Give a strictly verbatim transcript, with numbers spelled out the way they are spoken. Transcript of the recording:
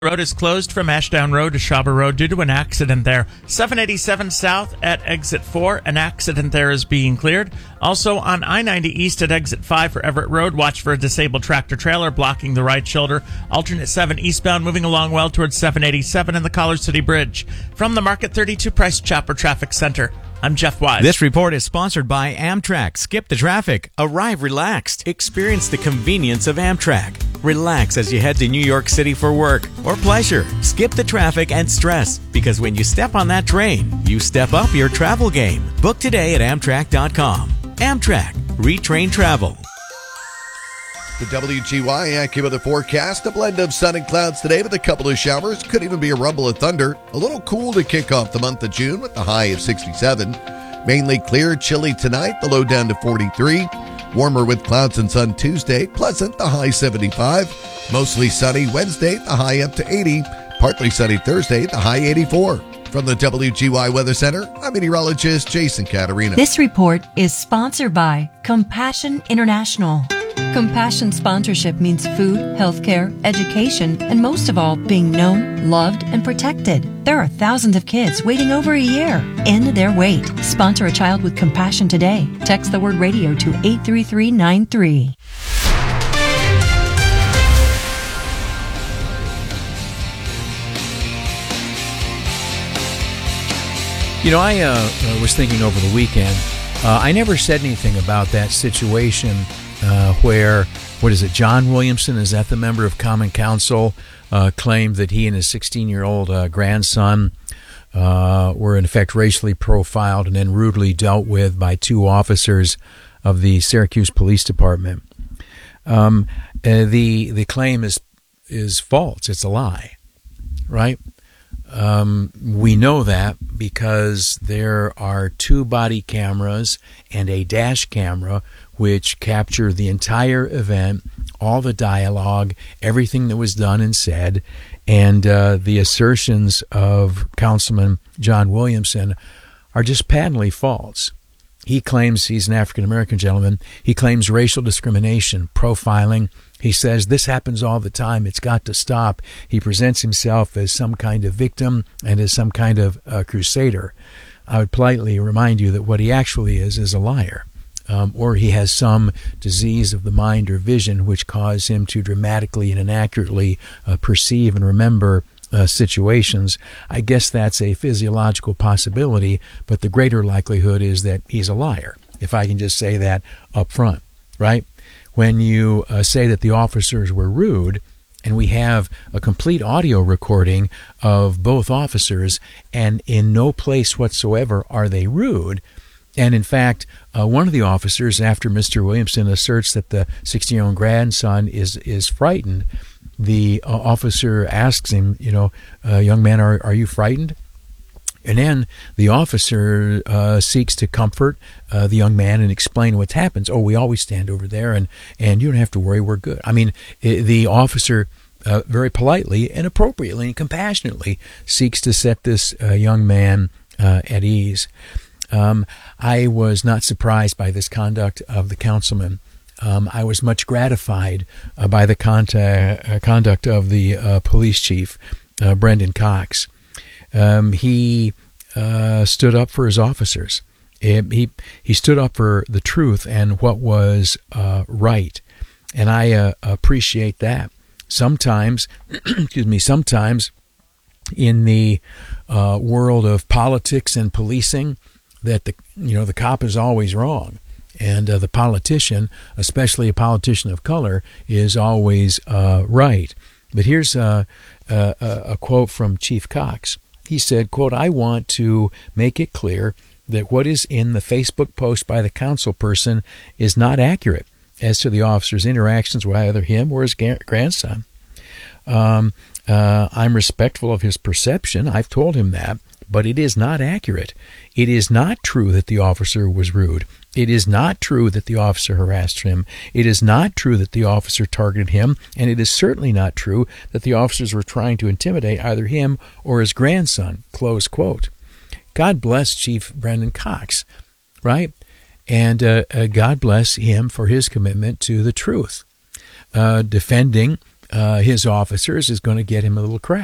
Road is closed from Ashdown Road to Shawber Road due to an accident there. seven eighty-seven south at exit four, an accident there is being cleared. Also on I ninety east at exit five for Everett Road, watch for a disabled tractor trailer blocking the right shoulder. Alternate seven eastbound moving along well towards seven eighty-seven and the College City Bridge. From the Market thirty-two Price Chopper Traffic Center, I'm Jeff Wise. This report is sponsored by Amtrak. Skip the traffic. Arrive relaxed. Experience the convenience of Amtrak. Relax as you head to New York City for work or pleasure. Skip the traffic and stress, because when you step on that train, you step up your travel game. Book today at Amtrak dot com. Amtrak. Retrain travel. The W G Y AccuWeather forecast, a blend of sun and clouds today with a couple of showers. Could even be a rumble of thunder. A little cool to kick off the month of June with the high of sixty-seven. Mainly clear, chilly tonight, the low down to forty-three. Warmer with clouds and sun Tuesday, pleasant, the high seventy-five. Mostly sunny Wednesday, the high up to eighty. Partly sunny Thursday, the high eighty-four. From the W G Y Weather Center, I'm meteorologist Jason Caterina. This report is sponsored by Compassion International. Compassion sponsorship means food, healthcare, education, and most of all, being known, loved, and protected. There are thousands of kids waiting over a year. End their wait. Sponsor a child with compassion today. Text the word radio to eight three three nine three. You know, I uh, was thinking over the weekend, uh, I never said anything about that situation uh, where, what is it, John Williamson, is that the member of Common Council, uh, claimed that he and his sixteen-year-old uh, grandson uh, were in effect racially profiled and then rudely dealt with by two officers of the Syracuse Police Department. Um, uh, the the claim is is false. It's a lie, right? Um, we know that because there are two body cameras and a dash camera which capture the entire event, all the dialogue, everything that was done and said, and uh, the assertions of Councilman John Williamson are just patently false. He claims he's an African-American gentleman. He claims racial discrimination, profiling. He says this happens all the time. It's got to stop. He presents himself as some kind of victim and as some kind of uh, crusader. I would politely remind you that what he actually is is a liar, um, or he has some disease of the mind or vision which cause him to dramatically and inaccurately uh, perceive and remember Uh, situations. I guess that's a physiological possibility, but the greater likelihood is that he's a liar, if I can just say that up front, right? When you uh, say that the officers were rude, and we have a complete audio recording of both officers, and in no place whatsoever are they rude. And in fact, uh, one of the officers, after Mister Williamson asserts that the sixteen-year-old grandson is is frightened, the uh, officer asks him, you know, uh, young man, are, are you frightened? And then the officer uh, seeks to comfort uh, the young man and explain what happens. Oh, we always stand over there, and, and you don't have to worry, we're good. I mean, it, the officer uh, very politely and appropriately and compassionately seeks to set this uh, young man uh, at ease. Um, I was not surprised by this conduct of the councilman. Um, I was much gratified uh, by the contact, uh, conduct of the uh, police chief, uh, Brendan Cox. Um, he uh, stood up for his officers. It, he he stood up for the truth and what was uh, right, and I uh, appreciate that. Sometimes, excuse me, sometimes in the uh, world of politics and policing, that the you know the cop is always wrong. And uh, the politician, especially a politician of color, is always uh, right. But here's a, a, a quote from Chief Cox. He said, quote, I want to make it clear that what is in the Facebook post by the council person is not accurate as to the officer's interactions with either him or his grandson. Um, uh, I'm respectful of his perception. I've told him that. But it is not accurate. It is not true that the officer was rude. It is not true that the officer harassed him. It is not true that the officer targeted him. And it is certainly not true that the officers were trying to intimidate either him or his grandson. Close quote. God bless Chief Brendan Cox, right? And uh, uh, God bless him for his commitment to the truth, uh, defending uh, his officers is going to get him a little crack.